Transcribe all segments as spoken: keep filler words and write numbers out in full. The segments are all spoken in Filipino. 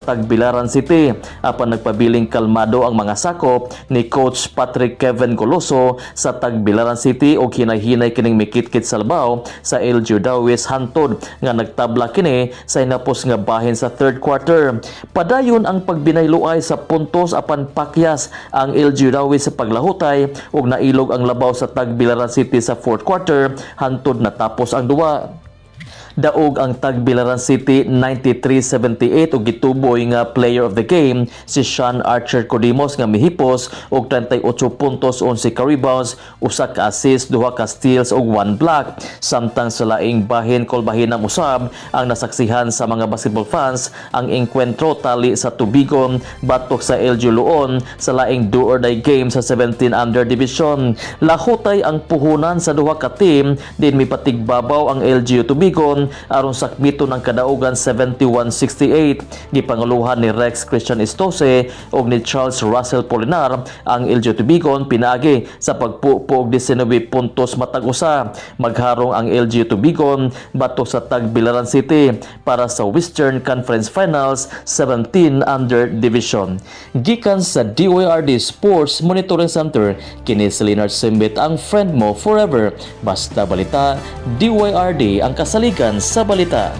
Tagbilaran City. Apan nagpabiling kalmado ang mga sakop ni Coach Patrick Kevin Coloso sa Tagbilaran City o hinay-hinay kining mikitkit sa labaw sa L G U Dawis hantod nga nagtabla kini sa inapos nga bahin sa third quarter. Padayon ang pagbinayloay sa puntos apan pakyas ang L G U Dawis sa paglahutay ug nailog ang labaw sa Tagbilaran City sa fourth quarter hantod natapos ang duwa. Daog ang Tagbilaran City ninety-three seventy-eight ug gituboy nga player of the game si Sean Archer Codimos nga mihipos og thirty-eight puntos, eleven ka rebounds, usa ka assist, duha ka steals ug one block. Samtang sa laing bahin kolbahinang usab ang nasaksihan sa mga basketball fans ang engkwentro tali sa Tubigon batok sa L G U Luon sa laing do or die game sa seventeen under division. Lahutay ang puhunan sa duha ka team din mipatigbabaw ang L G U Tubigon aron sakmito ng kadaugan seventy-one sixty-eight. Gipanguluhan ni Rex Christian Estose ug ni Charles Russell Polinar ang L G U Tubigon pinaagi sa pagpupo og nineteen puntos matag usa. Magharong ang L G U Tubigon batok sa Tagbilaran City para sa Western Conference Finals seventeen under division. Gikan sa D Y R D Sports Monitoring Center, kini si Leonard Simbit, ang friend mo forever. Basta balita, D Y R D ang kasaligan sa balita.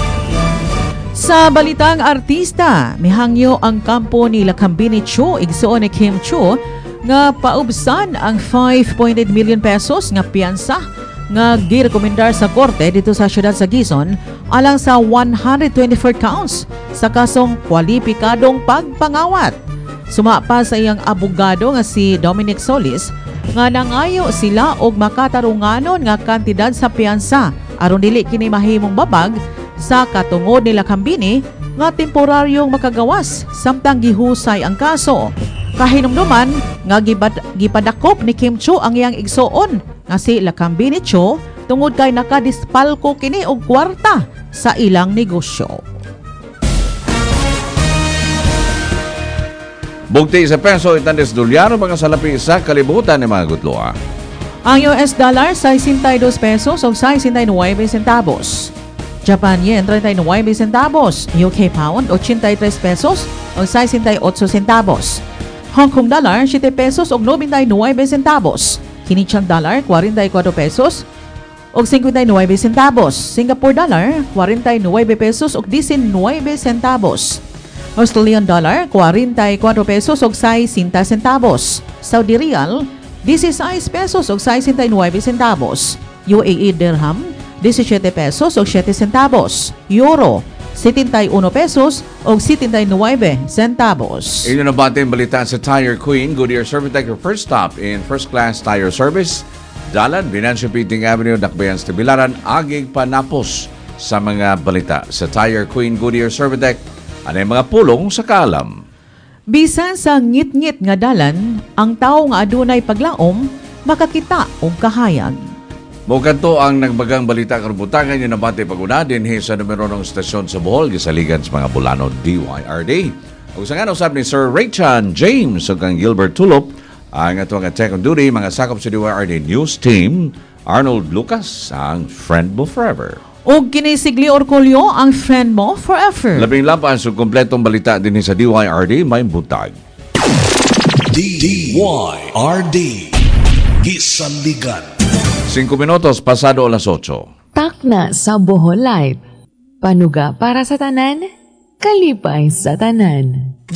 Sa balitang artista, mihangyo ang kampo ni Lakambini Cho, igsuon ni Kim Cho, nga paubsan ang five point eight million pesos nga piyansa nga girekomendar sa korte dito sa siyudad sa Quezon alang sa one hundred twenty-four counts sa kasong kwalipikadong pagpangawat. Sumapa sa iyang abogado nga si Dominic Solis nga nangayo sila og makatarunganon nga kantidad sa piyansa aron dili kini mahimong babag sa katungod nila Kambini nga temporaryong makagawas samtang gihusay ang kaso. Kahinumduman nga gibad, gipadakop ni Kim Cho ang iyang igsuon nga si Lakambini Cho tungod kay nakadispalko kini og kwarta sa ilang negosyo. Bugti sa peso itandes dolyar mga salapi sa kalibutan ni mga gutloa. Ang U S dollar sixty-two pesos o sixty-nine centavos. Japan yen thirty-nine centavos. U K pound eighty-three pesos o sixty-eight centavos. Hong Kong dollar seven pesos o ninety-nine centavos. Canadian dollar forty-four pesos o fifty-nine centavos. Singapore dollar forty-nine pesos o nineteen centavos. Australian dollar forty-four pesos o sixty centavos. Saudi Riyal sixteen pesos o sixty-nine centavos. U A E dirham seventeen pesos o seven centavos. Euro seventy-one pesos o seventy-nine centavos. Inyo na ba ating balita sa Tire Queen, Goodyear Servitec, your first stop in first-class tire service. Dalan, Venancio Piting Avenue, Dakbayan, Tagbilaran, agig panapos sa mga balita sa Tire Queen, Goodyear Servitec. Ano yung mga pulong sa kaalam? Bisan sa ngit-ngit nga dalan, ang tao nga adunay paglaom, makakita og kahayag. Mukanto ang nagbagang balita karubutangan yung nabati pag-una din sa numero ng stasyon sa Bohol, gisaligan sa mga Bulano D Y R D. Kung sa nga usab ni Sir Raychan James o kang Gilbert Tulop, ang ito nga check on duty, mga sakop sa D Y R D News Team, Arnold Lucas, ang friend mo forever. O kinisigli Orcolio, ang friend mo forever. Labing laban sa kompletong balita din sa D Y R D, may butag. D Y R D Gisaligan. Cinco minutos pasado alas otso. Takna sa Bohol Light. Panuga para sa tanan, kalipay sa tanan.